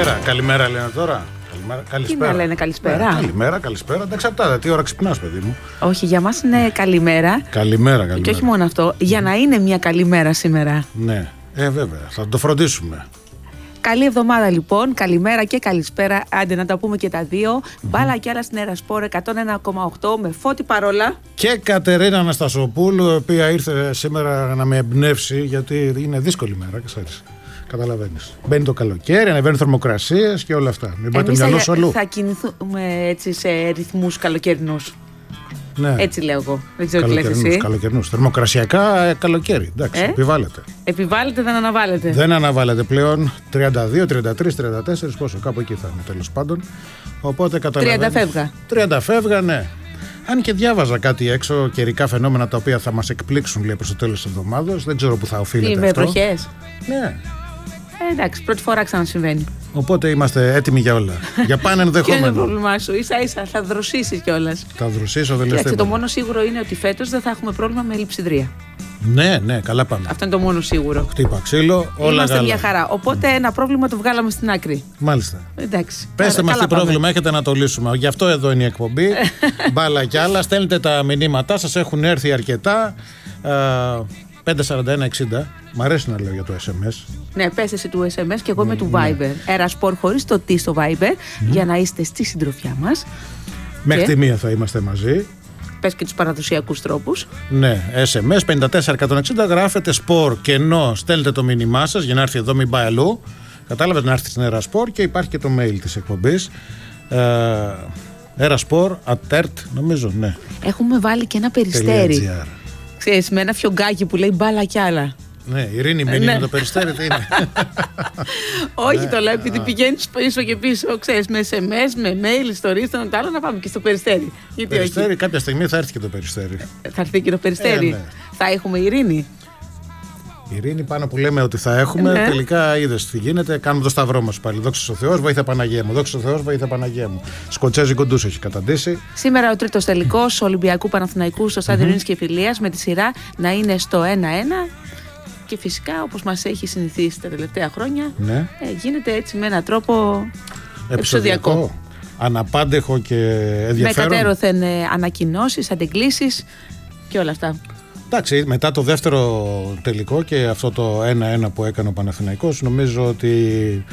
Καλημέρα λένε τώρα. Καλησπέρα. Τι να λένε καλησπέρα. Καλημέρα, καλησπέρα. Δεν εξαρτάται τι ώρα ξυπνάς, παιδί μου. Όχι, για μας είναι καλημέρα. Καλημέρα. Και όχι μόνο αυτό, για να είναι μια καλημέρα σήμερα. Ναι, βέβαια, θα το φροντίσουμε. Καλή εβδομάδα λοιπόν, καλημέρα και καλησπέρα. Άντε να τα πούμε και τα δύο. Μπάλα κι άλλα στην Ερασπόρ 101,8 με Φώτη Παρόλα. Και Κατερίνα Αναστασοπούλου, η οποία ήρθε σήμερα να με εμπνεύσει, γιατί είναι δύσκολη μέρα, ξέρεις. Καταλαβαίνεις. Μπαίνει το καλοκαίρι, ανεβαίνουν θερμοκρασίες και όλα αυτά. Μην πάτε μυαλό σου αλλού. Θα κινηθούμε έτσι σε ρυθμούς καλοκαιρινούς. Ναι. Έτσι λέω εγώ. Δεν ξέρω τι λες εσύ. Καλοκαιρινούς. Θερμοκρασιακά καλοκαίρι. Εντάξει, επιβάλλεται. Επιβάλλεται, δεν αναβάλλεται. Δεν αναβάλλεται πλέον. 32, 33, 34, πόσο, κάπου εκεί θα είναι τέλος πάντων. Οπότε καταλαβαίνεις. 30 φεύγα. 30 φεύγα, ναι. Αν και διάβαζα κάτι έξω, καιρικά φαινόμενα τα οποία θα μας εκπλήξουν, λέει, προς το τέλος της εβδομάδας. Δεν ξέρω που θα οφείλεται αυτό. Με βροχές. Ναι. Εντάξει, πρώτη φορά ξανασυμβαίνει. Οπότε είμαστε έτοιμοι για όλα. Για πάνε ενδεχόμενο. Ποιο είναι το πρόβλημά σου, ίσα-ίσα θα δροσίσεις κιόλας. Θα δροσίσω, δεν λες τίποτα. Το μόνο σίγουρο είναι ότι φέτος δεν θα έχουμε πρόβλημα με λειψιδρία. Ναι, καλά πάμε. Αυτό είναι το μόνο σίγουρο. Χτύπα ξύλο, όλα είμαστε καλά. Μια χαρά. Οπότε ένα πρόβλημα το βγάλαμε στην άκρη. Μάλιστα. Εντάξει. Πέστε μας τι πρόβλημα έχετε να το λύσουμε. Γι' αυτό εδώ είναι η εκπομπή. Μπάλα κι άλλα. Στέλνετε τα μηνύματά σας, έχουν έρθει αρκετά. 541-60. Μ' αρέσει να λέω για το SMS. Ναι, πες εσύ του SMS και εγώ είμαι του Viber. Ερασπόρ χωρίς το τι στο Viber, για να είστε στη συντροφιά μας. Μέχρι τη μία θα είμαστε μαζί. Πες και τους παραδοσιακούς τρόπους. Ναι, SMS 54160, γράφετε σπορ κενό, στέλνετε το μήνυμά σας για να έρθει εδώ, μην πάει αλλού. Κατάλαβες, να έρθει στην Ερασπόρ και υπάρχει και το mail της εκπομπής. Eraspor@ert, νομίζω, ναι. Έχουμε βάλει και ένα περιστέρι. Ξέρεις, με ένα φιωγκάκι που λέει μπάλα κι άλλα. Ναι, Ειρήνη, μην είναι το περιστέρι, τι είναι. Όχι, το λέω επειδή πηγαίνεις πίσω και πίσω, ξέρεις, με SMS, με mail, ιστορίες, το άλλο να πάμε και στο περιστέρι. Περιστέρι, κάποια στιγμή θα έρθει και το περιστέρι. Θα έρθει και το περιστέρι. Ναι. Θα έχουμε ειρήνη. Ειρήνη πάνω που λέμε ότι θα έχουμε, τελικά είδες τι γίνεται. Κάνουμε το σταυρό μας πάλι. Δόξα τω Θεώ, βοήθεια Παναγία μου. Δόξα τω Θεώ, βοήθεια Παναγία μου. Σκοτσέζικο ντους έχει καταντήσει. Σήμερα ο τρίτος τελικός Ολυμπιακού Παναθηναϊκού στο Στάδιο Ειρήνης και Φιλίας, με τη σειρά να είναι στο 1-1. Και φυσικά, όπως μας έχει συνηθίσει τα τελευταία χρόνια, γίνεται έτσι με έναν τρόπο επεισοδιακό. Αναπάντεχο και ενδιαφέρον. Με κατέρωθεν ανακοινώσεις, αντεγκλήσεις και όλα αυτά. Εντάξει, μετά το δεύτερο τελικό και αυτό το 1-1 που έκανε ο Παναθηναϊκός, νομίζω ότι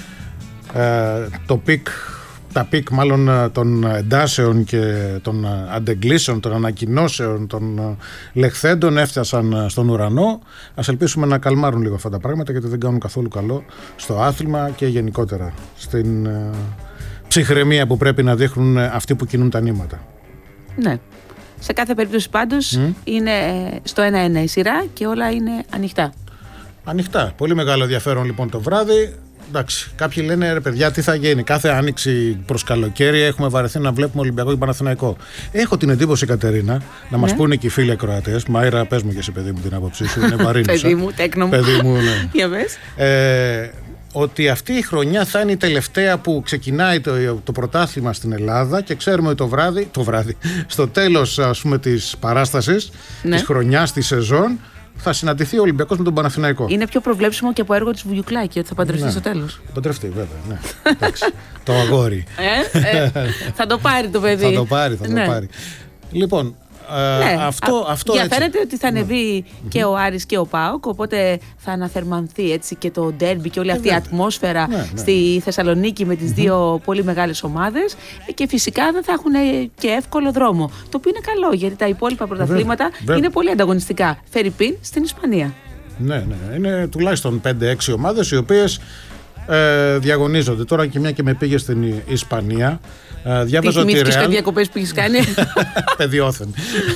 τα πικ μάλλον των εντάσεων και των αντεγκλήσεων, των ανακοινώσεων, των λεχθέντων έφτασαν στον ουρανό. Ας ελπίσουμε να καλμάρουν λίγο αυτά τα πράγματα, γιατί δεν κάνουν καθόλου καλό στο άθλημα και γενικότερα στην ψυχραιμία που πρέπει να δείχνουν αυτοί που κινούν τα νήματα. Ναι. Σε κάθε περίπτωση πάντως είναι στο 1-1 η σειρά και όλα είναι ανοιχτά. Ανοιχτά. Πολύ μεγάλο ενδιαφέρον λοιπόν το βράδυ. Εντάξει, κάποιοι λένε, ρε παιδιά, τι θα γίνει. Κάθε άνοιξη προς καλοκαίρι έχουμε βαρεθεί να βλέπουμε Ολυμπιακό και Παναθηναϊκό. Έχω την εντύπωση, Κατερίνα, να μας πούνε και οι φίλοι ακροατές. Μάιρα, πες μου και εσύ, παιδί μου, την άποψή σου. Είναι βαρύνουσα. Παιδί μου, τέκνο μου. Παιδί μου, ναι. Για πες. Ότι αυτή η χρονιά θα είναι η τελευταία που ξεκινάει το πρωτάθλημα στην Ελλάδα και ξέρουμε ότι το βράδυ, στο τέλος, ας πούμε, της παράστασης, της χρονιάς, της σεζόν, θα συναντηθεί ο Ολυμπιακός με τον Παναθηναϊκό. Είναι πιο προβλέψιμο και από έργο της Βουγιουκλάκη ότι θα παντρευτεί στο τέλος. Θα παντρευτεί, βέβαια. Ναι. Εντάξει, το αγόρι. Θα το πάρει το παιδί. Θα το πάρει. Λοιπόν, αυτό διαφέρεται ότι θα ανεβεί και ο Άρης και ο ΠΑΟΚ, οπότε θα αναθερμανθεί έτσι και το ντέρμπι και όλη αυτή η ατμόσφαιρα στη Θεσσαλονίκη με τις δύο πολύ μεγάλες ομάδες, και φυσικά δεν θα έχουν και εύκολο δρόμο, το οποίο είναι καλό, γιατί τα υπόλοιπα πρωταθλήματα είναι πολύ ανταγωνιστικά. Φερρυπίν στην Ισπανία. Ναι, είναι τουλάχιστον 5-6 ομάδες οι οποίες διαγωνίζονται. Τώρα και μια και με πήγε στην Ισπανία, διάβαζα ότι θυμήθηκες κάτι διακοπές που έχεις κάνει? Παιδιόθεν.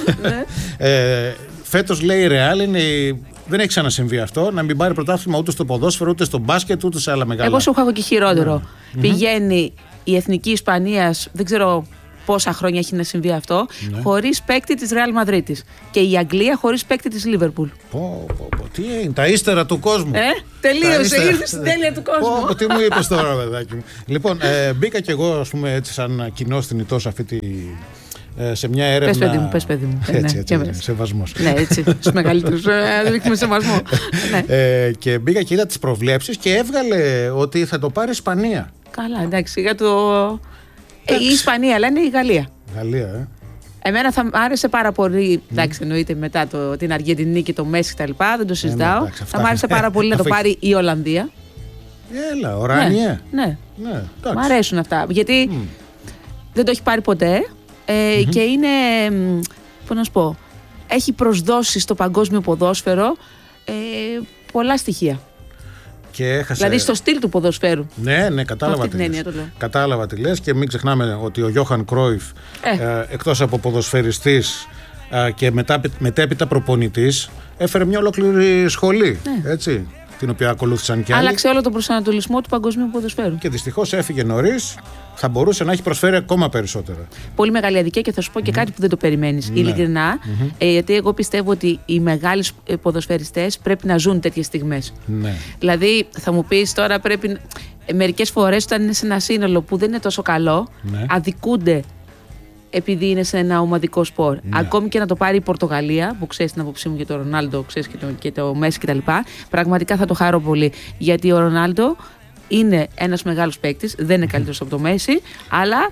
Φέτος, λέει, η Ρεάλ δεν έχει ξανασυμβεί αυτό, να μην πάρει πρωτάθλημα ούτε στο ποδόσφαιρο, ούτε στο μπάσκετ, ούτε σε άλλα μεγάλα. Εγώ σου έχω και χειρότερο. Πηγαίνει η Εθνική Ισπανίας, δεν ξέρω πόσα χρόνια έχει να συμβεί αυτό, χωρίς παίκτη της Ρεάλ Μαδρίτης. Και η Αγγλία χωρίς παίκτη της Λίβερπουλ. Τι είναι, τα ύστερα του κόσμου. Τελείωσε, ήρθε στην τέλεια του κόσμου. Τι μου είπες τώρα, παιδάκι μου. Λοιπόν, μπήκα κι εγώ, ας πούμε, έτσι, σαν κοινός θνητός σε μια έρευνα. Πες παιδί μου. Έτσι, σεβασμός. Ναι, έτσι, στους μεγαλύτερους δείχνουμε σεβασμό. Και μπήκα και είδα τις προβλέψεις και έβγαλε ότι θα το πάρει η Ισπανία. Καλά, εντάξει. Για το... η Ισπανία λένε η Γαλλία. Γαλλία, Εμένα θα μ' άρεσε πάρα πολύ. Εντάξει, εννοείται μετά την Αργεντινή και το Μέση κτλ. Δεν το συζητάω. Εντάξει, θα μ' άρεσε πάρα πολύ να το πάρει η Ολλανδία. Έλα, οράνιε. Ναι. Μ' αρέσουν αυτά. Γιατί δεν το έχει πάρει ποτέ και είναι. Πώς να σου πω. Έχει προσδώσει στο παγκόσμιο ποδόσφαιρο πολλά στοιχεία. Και έχασε... Δηλαδή στο στυλ του ποδοσφαίρου. Ναι, κατάλαβα τι λες. Και μην ξεχνάμε ότι ο Γιώχαν Κρόιφ, εκτός από ποδοσφαιριστής και μετέπειτα προπονητής, έφερε μια ολόκληρη σχολή, έτσι, την οποία ακολούθησαν κι άλλοι. Άλλαξε όλο τον προσανατολισμό του παγκοσμίου ποδοσφαίρου. Και δυστυχώς έφυγε νωρίς. Θα μπορούσε να έχει προσφέρει ακόμα περισσότερα. Πολύ μεγάλη αδικία και θα σου πω και κάτι που δεν το περιμένεις. Ειλικρινά, γιατί εγώ πιστεύω ότι οι μεγάλοι ποδοσφαιριστές πρέπει να ζουν τέτοιες στιγμές. Ναι. Δηλαδή, θα μου πεις τώρα, πρέπει μερικές φορές όταν είναι σε ένα σύνολο που δεν είναι τόσο καλό, αδικούνται επειδή είναι σε ένα ομαδικό σπορ. Ακόμη και να το πάρει η Πορτογαλία, που ξέρεις την άποψή μου για τον Ρονάλντο, ξέρεις και το Μέση κτλ. Πραγματικά θα το χαρώ πολύ. Γιατί ο Ρονάλντο είναι ένας μεγάλος παίκτης, δεν είναι καλύτερος από το Μέση, αλλά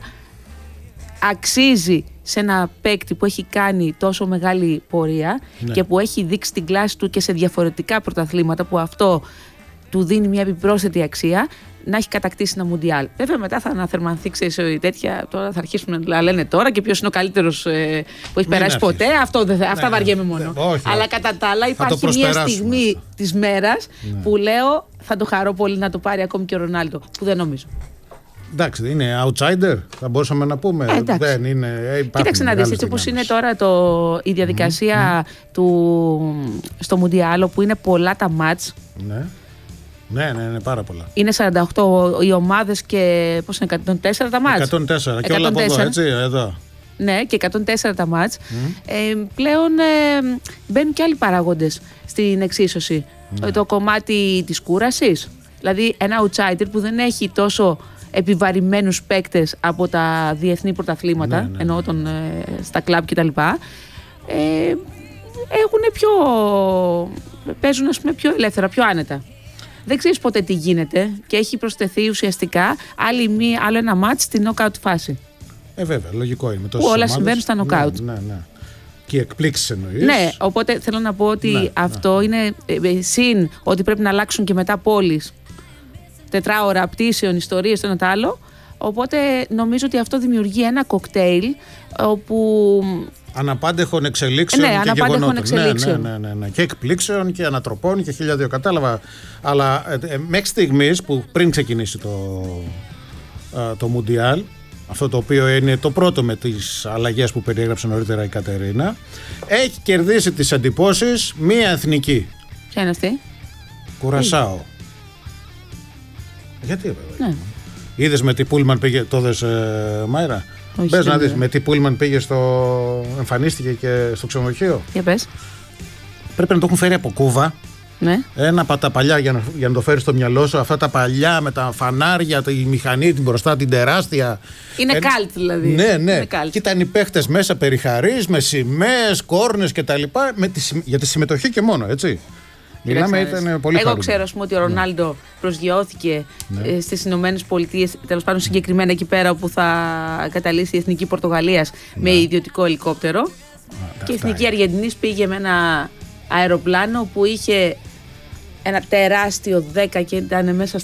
αξίζει σε ένα παίκτη που έχει κάνει τόσο μεγάλη πορεία και που έχει δείξει την κλάση του και σε διαφορετικά πρωταθλήματα, που αυτό του δίνει μια επιπρόσθετη αξία, να έχει κατακτήσει ένα Μουντιάλ. Βέβαια μετά θα αναθερμανθεί, ξέρεις, τέτοια, τώρα θα αρχίσουν να λένε τώρα και ποιος είναι ο καλύτερος που έχει περάσει ποτέ. Αυτά βαριέμαι μόνο. Αλλά κατά τα άλλα υπάρχει μια στιγμή της μέρας που λέω θα το χαρώ πολύ να το πάρει ακόμη και ο Ρονάλντο, που δεν νομίζω. Εντάξει, είναι outsider, θα μπορούσαμε να πούμε. Δεν είναι. Κοίταξε να δεις, έτσι όπως είναι τώρα η διαδικασία στο Μουντιάλ, όπου είναι πολλά τα μάτς. Ναι, είναι πάρα πολλά. Είναι 48 οι ομάδες και πώς είναι, 104 τα μάτς. 104 και όλα από εδώ, έτσι, εδώ. Ναι, και 104 τα μάτς. Πλέον μπαίνουν και άλλοι παράγοντες στην εξίσωση. Το κομμάτι της κούρασης. Δηλαδή ένα outsider που δεν έχει τόσο επιβαρημένους παίκτες από τα διεθνή πρωταθλήματα, εννοώ στα κλαμπ κτλ. Παίζουν, ας πούμε, πιο ελεύθερα, πιο άνετα. Δεν ξέρεις ποτέ τι γίνεται και έχει προσθεθεί ουσιαστικά άλλο ένα μάτς στην knockout φάση. Βέβαια, λογικό είναι. Που όλα συμβαίνουν στα knockout. Ναι. Και οι εκπλήξεις εννοείς. Ναι, οπότε θέλω να πω ότι αυτό είναι συν ότι πρέπει να αλλάξουν και μετά πόλεις, 4 ώρα πτήσεων, ιστορίες, το ένα το άλλο. Οπότε νομίζω ότι αυτό δημιουργεί ένα κοκτέιλ όπου... Αναπάντεχων εξελίξεων και γεγονότων. Ναι. Και εκπλήξεων και ανατροπών και 1002, κατάλαβα. Αλλά μέχρι στιγμής που πριν ξεκινήσει το Μουντιάλ, αυτό το οποίο είναι το πρώτο με τις αλλαγές που περιέγραψε νωρίτερα η Κατερίνα, έχει κερδίσει τις εντυπώσεις μία εθνική. Ποια είναι αυτή? Κουρασάο. Γιατί βέβαια. Ναι. Είδες με τι πούλμαν πήγε, το δες Μάιρα? Πες να δεις με τι πούλμαν πήγε εμφανίστηκε και στο ξενοδοχείο. Για πες. Πρέπει να το έχουν φέρει από Κούβα. Ναι. Ένα από τα παλιά, για να το φέρεις στο μυαλό σου, αυτά τα παλιά με τα φανάρια, τη μηχανή την μπροστά, την τεράστια. Είναι καλτ δηλαδή. Ναι. Και ήταν οι παίχτες μέσα περιχαρείς, με σημαίες, κόρνες κτλ. Για τη συμμετοχή και μόνο, έτσι. Μιλάμε, ήταν πολύ Εγώ ξέρω, ας πούμε, ότι ο Ρονάλντο προσγειώθηκε στις Ηνωμένες Πολιτείες, τέλος πάντων συγκεκριμένα εκεί πέρα όπου θα καταλύσει η Εθνική Πορτογαλίας με ιδιωτικό ελικόπτερο. Και η Εθνική Αργεντινής πήγε με ένα αεροπλάνο που είχε ένα τεράστιο 10 και ήταν μέσα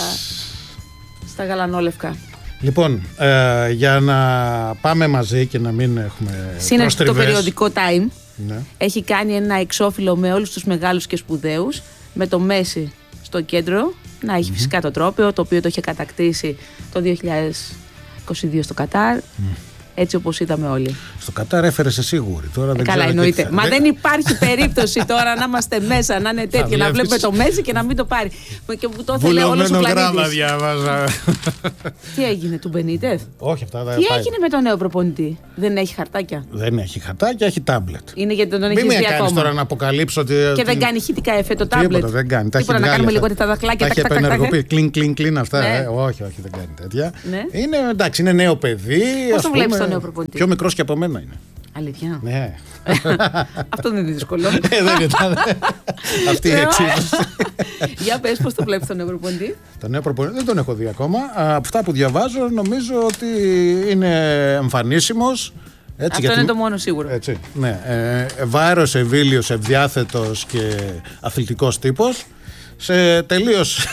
στα γαλανόλευκα. Λοιπόν, για να πάμε μαζί και να μην έχουμε προστριβές. Το περιοδικό Time έχει κάνει ένα εξώφυλλο με όλους τους μεγάλους και σπουδαίους, με το Μέση στο κέντρο, να έχει φυσικά το τρόπαιο, το οποίο το είχε κατακτήσει το 2022 στο Κατάρ. Έτσι όπως είδαμε όλοι. Στο Κατάρ έφερε σίγουρη. Τώρα δεν καλά, εννοείται. Μα δεν υπάρχει περίπτωση τώρα να είμαστε μέσα, να είναι τέτοια, να βλέπουμε το Μέση και να μην το πάρει. Και που το ήθελε όλος ο πλανήτης. Διάβαζα. Τι έγινε, του Μπενίτεθ? Όχι, αυτά δεν. Τι έγινε με τον νέο προπονητή? Δεν έχει χαρτάκια? Δεν έχει χαρτάκια, έχει τάμπλετ. Είναι γιατί τον έχει δει ακόμα. Μην κάνεις τώρα να αποκαλύψω ότι. Και δεν κάνει ηχητικά εφέ το τάμπλετ? Τίποτα, δεν κάνει. Τίποτα, να κάνουμε λίγο τα δαχλάκια. Τα έχει επενεργοποιήσει. Κλιν αυτά. Όχι, δεν κάνει τέτοια. Είναι εντάξει, είναι νέο παιδί. Πώς το βλέπεις τον νέο προπονητή? Πιο μικρός και από μένα είναι. Αλήθεια. Ναι. Αυτό δεν είναι δύσκολο. Δεν ήταν. Αυτή η εξήγηση. Για πες πώς το βλέπεις τον νέο προπονητή. Τον νέο προπονητή δεν τον έχω δει ακόμα. Από αυτά που διαβάζω νομίζω ότι είναι εμφανίσιμος. Έτσι, αυτό είναι το μόνο σίγουρο. Έτσι, ναι. Βάρος, ευήλιος, ευδιάθετος και αθλητικός τύπος. Σε τελείως...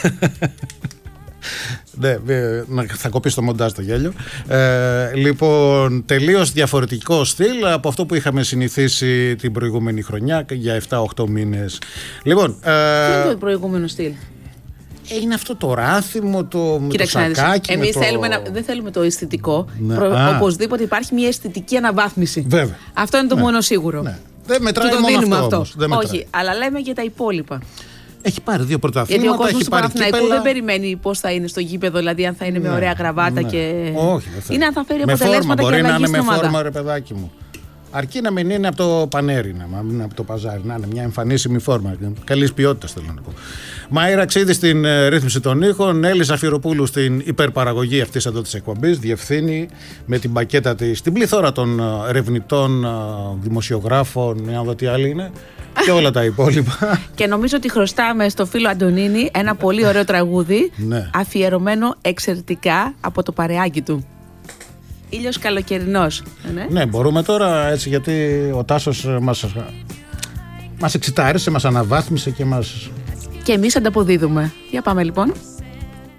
Ναι, θα κοπεί το μοντάζ το γέλιο. Λοιπόν, τελείως διαφορετικό στυλ από αυτό που είχαμε συνηθίσει την προηγούμενη χρονιά για 7-8 μήνες. Λοιπόν, ποιο είναι το προηγούμενο στυλ? Είναι αυτό το ράθιμο, το σακάκι. Εμείς δεν θέλουμε το αισθητικό. Ναι. Οπωσδήποτε υπάρχει μια αισθητική αναβάθμιση. Βέβαια. Αυτό είναι το μόνο σίγουρο. Ναι. Δεν μετράει μόνο αυτό. Όχι, αλλά λέμε για τα υπόλοιπα. Έχει πάρει 2 πρωταθλήματα. Γιατί ο κόσμος του Παναθηναϊκού δεν περιμένει πώς θα είναι στο γήπεδο, δηλαδή αν θα είναι με ωραία γραβάτα και. Όχι, δεν θα είναι αν θα φέρει με αποτελέσματα φόρμα, και αλλαγή στην ομάδα. Μπορεί να είναι με φόρμα, ρε παιδάκι μου. Αρκεί να μην είναι από το πανέρι, να μην είναι από το παζάρι, να είναι μια εμφανίσιμη φόρμα. Καλής ποιότητας, θέλω να πω. Μαΐρα Ξίδη στην ρύθμιση των ήχων, Έλλη Ζαφυροπούλου στην υπερπαραγωγή αυτής εδώ της εκπομπής, διευθύνει με την πακέτα της την πληθώρα των ερευνητών, δημοσιογράφων, να δω τι άλλοι είναι, και όλα τα υπόλοιπα. Και νομίζω ότι χρωστάμε στο φίλο Αντωνίνη ένα πολύ ωραίο τραγούδι, αφιερωμένο εξαιρετικά από το παρεάκι του. Ήλιος καλοκαιρινός. Ναι, μπορούμε τώρα έτσι, γιατί ο Τάσος μας εξητάρισε, μας αναβάθμισε και μας... Και εμείς ανταποδίδουμε. Για πάμε λοιπόν.